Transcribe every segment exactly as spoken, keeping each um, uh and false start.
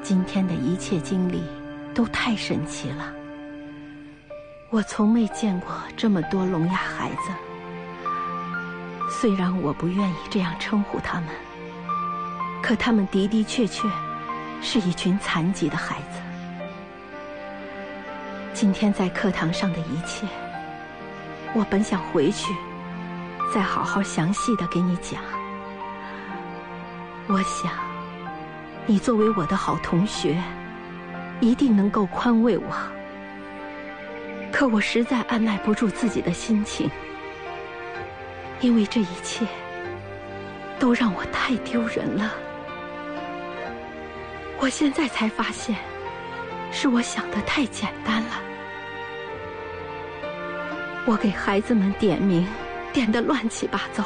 今天的一切经历都太神奇了，我从没见过这么多聋哑孩子。虽然我不愿意这样称呼他们，可他们的的确确是一群残疾的孩子。今天在课堂上的一切，我本想回去再好好详细的给你讲。我想你作为我的好同学，一定能够宽慰我。可我实在按耐不住自己的心情，因为这一切都让我太丢人了。我现在才发现，是我想得太简单了。我给孩子们点名，点得乱七八糟。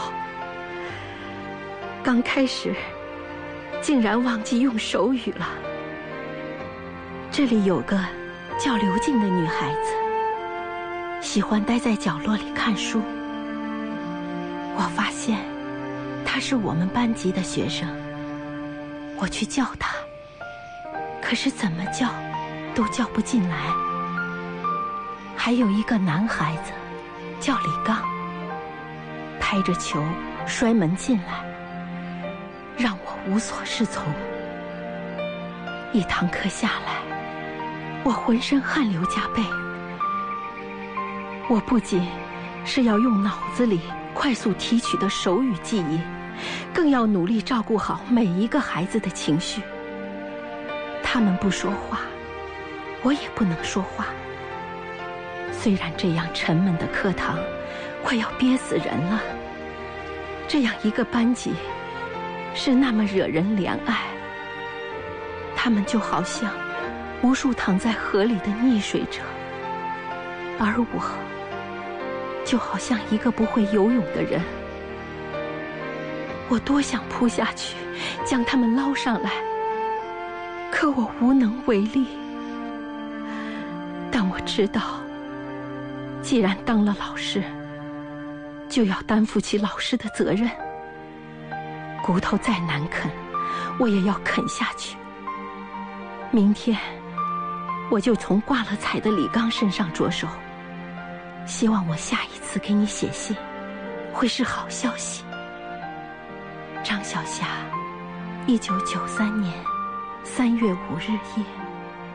刚开始，竟然忘记用手语了。这里有个叫刘静的女孩子，喜欢待在角落里看书。我发现她是我们班级的学生，我去叫她，可是怎么叫都叫不进来。还有一个男孩子叫李刚，拍着球摔门进来，让我无所适从。一堂课下来，我浑身汗流浃背。我不仅是要用脑子里快速提取的手语记忆，更要努力照顾好每一个孩子的情绪。他们不说话，我也不能说话。虽然这样沉闷的课堂快要憋死人了，这样一个班级是那么惹人怜爱。他们就好像无数躺在河里的溺水者，而我就好像一个不会游泳的人。我多想扑下去将他们捞上来，可我无能为力。但我知道，既然当了老师，就要担负起老师的责任。骨头再难啃，我也要啃下去。明天我就从挂了彩的李刚身上着手，希望我下一次给你写信会是好消息。张小霞，一九九三年三月五日夜。